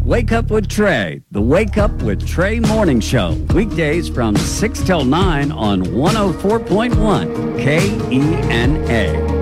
Wake Up with Trey, the Wake Up with Trey Morning Show. Weekdays from 6 till 9 on 104.1 KENA.